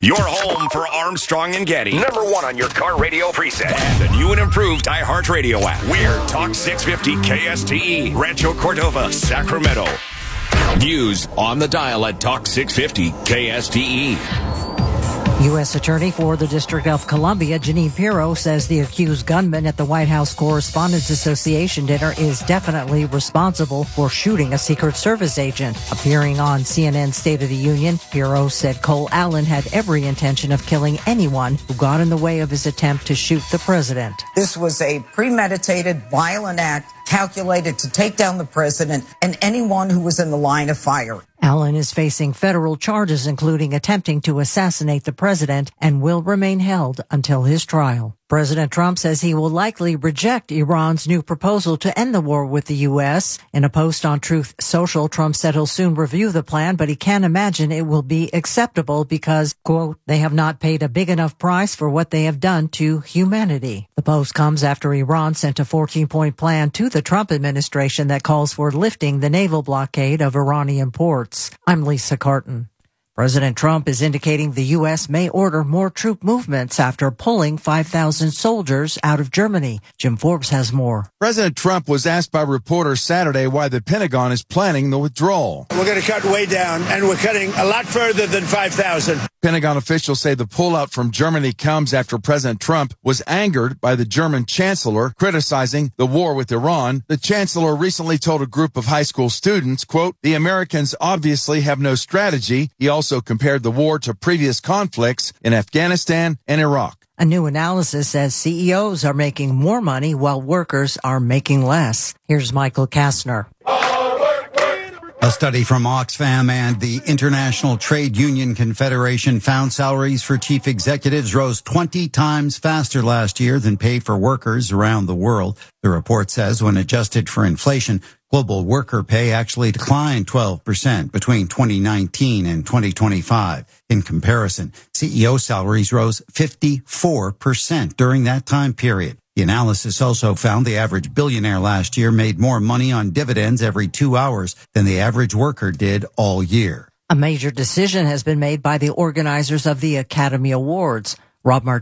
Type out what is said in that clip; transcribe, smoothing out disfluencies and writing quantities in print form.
Your home for Armstrong and Getty. Number one on your car radio preset. And the new and improved iHeartRadio app. We're Talk 650 KSTE, Rancho Cordova, Sacramento. News on the dial at Talk 650 KSTE. U.S. Attorney for the District of Columbia, Jeanine Pirro, says the accused gunman at the White House Correspondents Association dinner is definitely responsible for shooting a Secret Service agent. Appearing on CNN's State of the Union, Pirro said Cole Allen had every intention of killing anyone who got in the way of his attempt to shoot the president. This was a premeditated, violent act calculated to take down the president and anyone who was in the line of fire. Allen is facing federal charges, including attempting to assassinate the president, and will remain held until his trial. President Trump says he will likely reject Iran's new proposal to end the war with the U.S. In a post on Truth Social, Trump said he'll soon review the plan, but he can't imagine it will be acceptable because, quote, they have not paid a big enough price for what they have done to humanity. The post comes after Iran sent a 14-point plan to the Trump administration that calls for lifting the naval blockade of Iranian ports. I'm Lisa Carton. President Trump is indicating the U.S. may order more troop movements after pulling 5,000 soldiers out of Germany. Jim Forbes has more. President Trump was asked by reporters Saturday why the Pentagon is planning the withdrawal. We're going to cut way down, and we're cutting a lot further than 5,000. Pentagon officials say the pullout from Germany comes after President Trump was angered by the German chancellor criticizing the war with Iran. The chancellor recently told a group of high school students, quote, the Americans obviously have no strategy. He also compared the war to previous conflicts in Afghanistan and Iraq. A new analysis says CEOs are making more money while workers are making less. Here's Michael Kastner. A study from Oxfam and the International Trade Union Confederation found salaries for chief executives rose 20 times faster last year than pay for workers around the world. The report says when adjusted for inflation, global worker pay actually declined 12% between 2019 and 2025. In comparison, CEO salaries rose 54% during that time period. The analysis also found the average billionaire last year made more money on dividends every 2 hours than the average worker did all year. A major decision has been made by the organizers of the Academy Awards. Rob